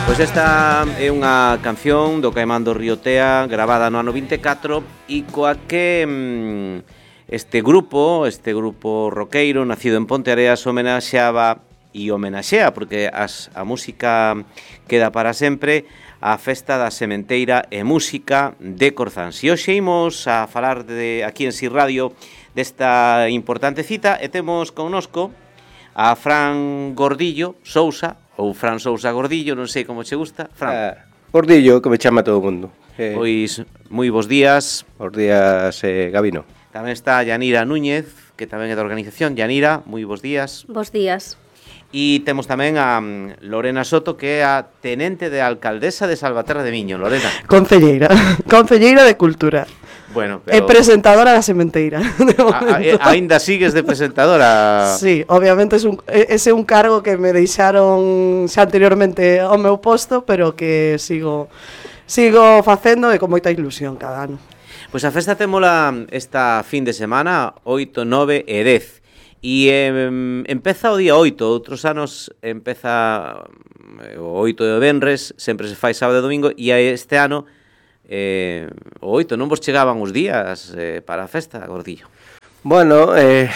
Pois esta é unha canción do Caimán do Río Tea, gravada no ano 24 e coa que este grupo roqueiro nacido en Ponteareas homenaxeaba e homenaxea, porque a música queda para sempre, a festa da sementeira e música de Corzán. E hoxe imos a falar aquí en Si Radio desta importante cita e temos connosco a Fran Gordillo Sousa, ou Fran Sousa Gordillo, non sei como che gusta. Fran. Gordillo, que me chama todo o mundo. Pois, moi bons días. Bos días, Gabino. Tamén está Yanira Núñez, que tamén é da organización. Yanira, moi bons días. Bos días. E temos tamén a Lorena Soto, que é a tenente de alcaldesa de Salvaterra de Miño. Lorena. Concelleira de Cultura. Bueno, pero... E presentadora da sementeira. Ainda sigues de presentadora? Sí, obviamente ese é un cargo que me deixaron xa anteriormente ao meu posto, pero que sigo facendo e con moita ilusión cada ano. Pois a festa témola esta fin de semana, 8, 9 e 10. E empeza o día 8, outros anos empeza o 8 de venres, sempre se fai sábado e domingo, e este ano o 8 non vos chegaban os días para a festa, Gordillo? Bueno,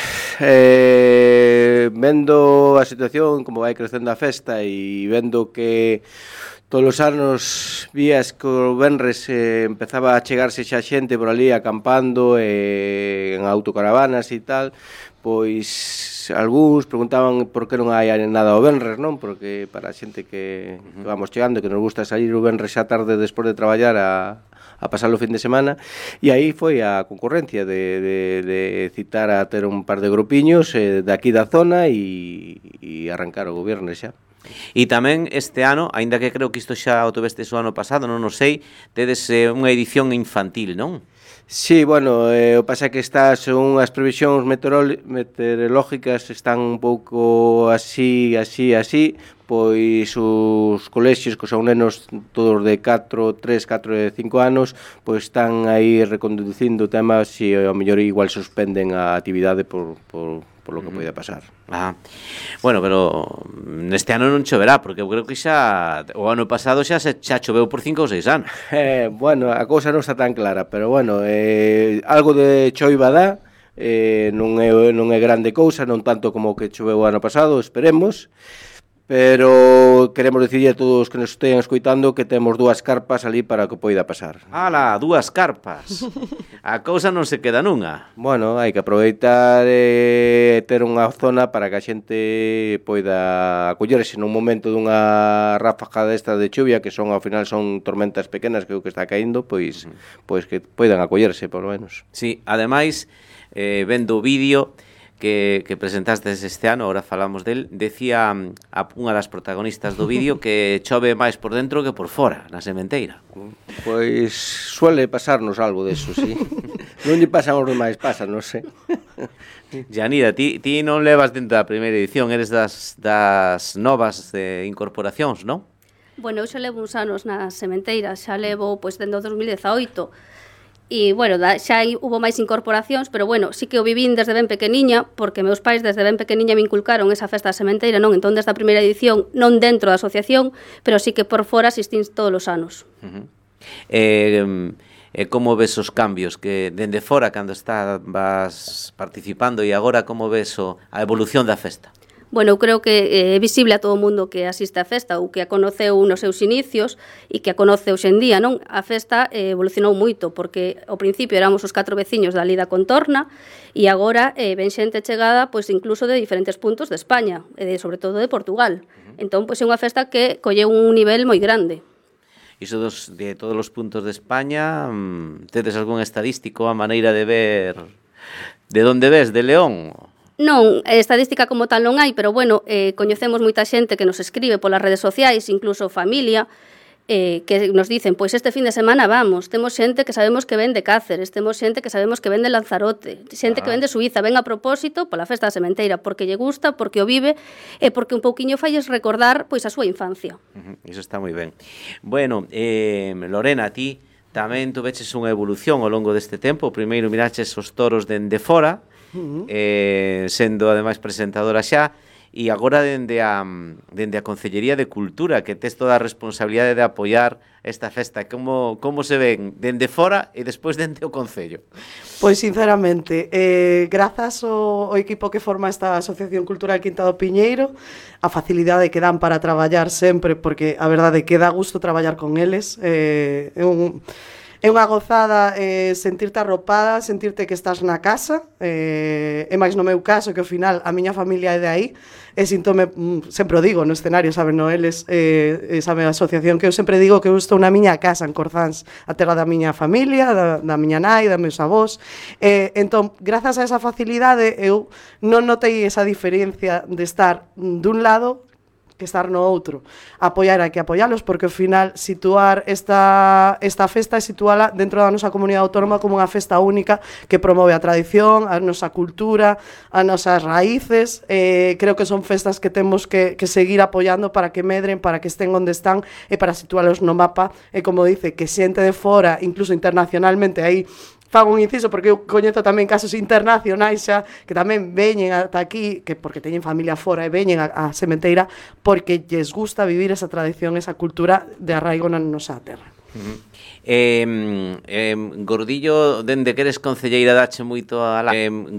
vendo a situación, como vai crecendo a festa e vendo que todos os anos vías que o venres empezaba a chegarse xa xente por ali acampando en autocaravanas e tal, pois algúns preguntaban por que non hai nada o venres, non? Porque para a xente que vamos chegando, que nos gusta salir o venres xa tarde despois de traballar a pasar o fin de semana, e aí foi a concurrencia de citar a ter un par de grupiños daqui da zona e arrancar o viernes xa. E tamén este ano, aínda que creo que isto xa o tivestes o ano pasado, non o sei, tedes unha edición infantil, non? Sí, bueno, o pasa que son as previsións meteorológicas están un pouco así, pois os colexios que son nenos todos de 3, 4 e 5 anos, pois están aí reconducindo temas e ao mellor igual suspenden a actividade por lo que poida pasar. Bueno, pero neste ano non choverá, porque eu creo que xa o ano pasado xa choveu por 5 ou 6 anos. Bueno, a cousa non está tan clara, pero bueno, algo de choiva dá, non é grande cousa, non tanto como o que choveu o ano pasado, esperemos. Pero queremos dicirle a todos que nos estean escoitando que temos 2 carpas ali para que poida pasar. Ala, 2 carpas. A cousa non se queda nunha. Bueno, hai que aproveitar ter unha zona para que a xente poida acollerse nun momento dunha ráfaga desta de chuvia, que ao final son tormentas pequenas que o que está caíndo, pois que poidan acollerse, por lo menos. Sí, ademais, vendo o vídeo que presentastes este ano, ahora falamos del, decía unha das protagonistas do vídeo que chove máis por dentro que por fora, na sementeira. Pois suele pasarnos algo deso, sí. Non lle pasan aos demais, non sei. Yanira, ti non levas dentro da primeira edición, eres das novas incorporacións, non? Bueno, eu xa levo uns anos na sementeira, xa levo dende o 2018. E, bueno, xa hubo máis incorporacións, pero, bueno, sí que o vivín desde ben pequeniña, porque meus pais desde ben pequeniña me inculcaron esa festa da sementeira, non entón desde a primeira edición, non dentro da asociación, pero sí que por fora asistín todos os anos. Como ves os cambios que dende fora, cando vas participando, e agora como ves a evolución da festa? Bueno, eu creo que é visible a todo o mundo que asiste á festa ou que a conoceu nos seus inicios e que a conoce hoxe en día, non? A festa evolucionou moito, porque ao principio éramos os 4 veciños da lida contorna e agora ven xente chegada incluso de diferentes puntos de España, e sobre todo de Portugal. Entón, é unha festa que colleu un nivel moi grande. Iso de todos os puntos de España, tedes algún estadístico a maneira de ver de onde ves, de León? Non, estadística como tal non hai, pero, bueno, coñecemos moita xente que nos escribe polas redes sociais, incluso familia, que nos dicen, pois este fin de semana vamos, temos xente que sabemos que ven de Cáceres, temos xente que sabemos que ven de Lanzarote, xente que ven de Suiza, ven a propósito pola festa da sementeira, porque lle gusta, porque o vive, e porque un pouquiño falles recordar a súa infancia. Iso está moi ben. Bueno, Lorena, ti tamén tuveches unha evolución ao longo deste tempo. Primeiro miraches os toros dende fora, sendo ademais presentadora xa, e agora dende a Concellería de Cultura, que tes toda a responsabilidade de apoiar esta festa, como se ven dende fora e despois dende o Concello? Pois sinceramente, grazas ao equipo que forma esta Asociación Cultural Quinta do Piñeiro, a facilidade que dan para traballar sempre, porque a verdade é que dá gusto traballar con eles, é unha gozada sentirte arropada, sentirte que estás na casa, e máis no meu caso, que ao final a miña familia é de aí, e sintome, sempre o digo no escenario, saben, no eles, sabe a asociación, que eu sempre digo que eu estou na miña casa en Corzáns, a terra da miña familia, da miña nai, da meus avós, entón, grazas a esa facilidade, eu non notei esa diferencia de estar dun lado que estar no outro. Apoiar, hai que apoialos, porque ao final situar esta festa e situala dentro da nosa comunidade autónoma como unha festa única que promove a tradición, a nosa cultura, as nosas raíces. Creo que son festas que temos que seguir apoiando para que medren, para que estén onde están e para situalos no mapa. E como dice, que xente de fora, incluso internacionalmente, aí fago un inciso porque eu coñezo tamén casos internacionais xa que tamén veñen ata aquí, que porque teñen familia fora e veñen a Sementeira porque lles gusta vivir esa tradición, esa cultura de arraigo na nosa terra. Gordillo, dende que eres concelleira dache moito a